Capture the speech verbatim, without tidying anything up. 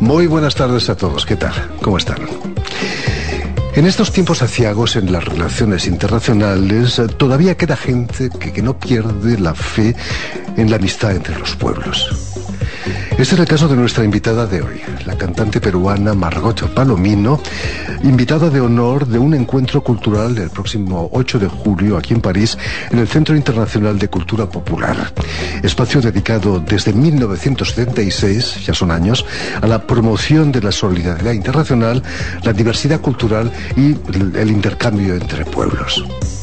Muy buenas tardes a todos. ¿Qué tal? ¿Cómo están? En estos tiempos aciagos en las relaciones internacionales, todavía queda gente que, que no pierde la fe en la amistad entre los pueblos. Este es el caso de nuestra invitada de hoy, la cantante peruana Margot Palomino, invitada de honor de un encuentro cultural el próximo ocho de julio aquí en París, en el Centro Internacional de Cultura Popular. Espacio dedicado desde mil novecientos setenta y seis, ya son años, a la promoción de la solidaridad internacional, la diversidad cultural y el intercambio entre pueblos.